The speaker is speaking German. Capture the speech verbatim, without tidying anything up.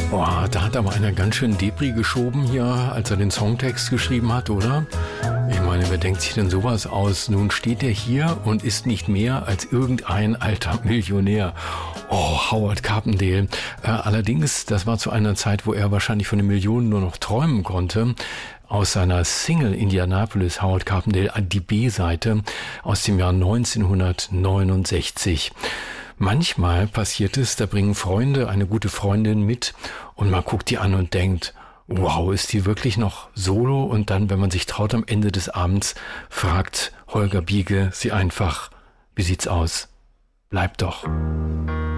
Boah, da hat aber einer ganz schön Depri geschoben hier, als er den Songtext geschrieben hat, oder? Ich meine, wer denkt sich denn sowas aus? Nun steht er hier und ist nicht mehr als irgendein alter Millionär. Oh, Howard Carpendale. Äh, allerdings, das war zu einer Zeit, wo er wahrscheinlich von den Millionen nur noch träumen konnte. Aus seiner Single Indianapolis, Howard Carpendale, die B-Seite aus dem Jahr neunzehnhundertneunundsechzig. Manchmal passiert es, da bringen Freunde eine gute Freundin mit und man guckt die an und denkt, wow, ist die wirklich noch solo? Und dann, wenn man sich traut, am Ende des Abends fragt Holger Biege sie einfach, wie sieht's aus? Bleib doch.